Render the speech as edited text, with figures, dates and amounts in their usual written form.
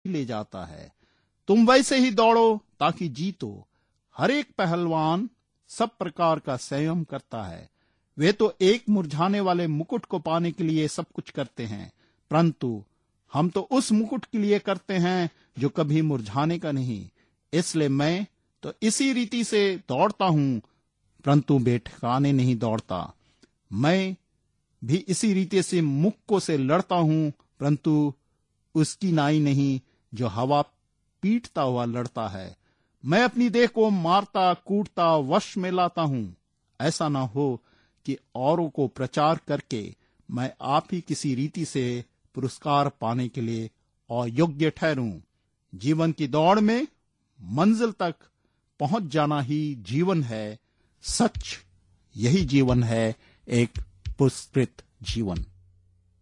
ही ले जाता है। तुम वैसे ही दौड़ो ताकि जीतो। हर एक पहलवान सब प्रकार का संयम करता है। वे तो एक मुरझाने वाले मुकुट को पाने के लिए सब कुछ करते हैं, परंतु हम तो उस मुकुट के लिए करते हैं जो कभी मुरझाने का नहीं। इसलिए मैं तो इसी रीति से दौड़ता हूं, परंतु बेठिकाने नहीं दौड़ता। मैं भी इसी रीति से मुक्कों से लड़ता हूं, परंतु उसकी नाई नहीं जो हवा पीटता हुआ लड़ता है। मैं अपनी देह को मारता कूटता वश में लाता हूं, ऐसा ना हो कि औरों को प्रचार करके मैं आप ही किसी रीति से पुरस्कार पाने के लिए अयोग्य ठहरूं। जीवन की दौड़ में मंजिल तक पहुंच जाना ही जीवन है। सच यही जीवन है, एक पुरस्कृत जीवन।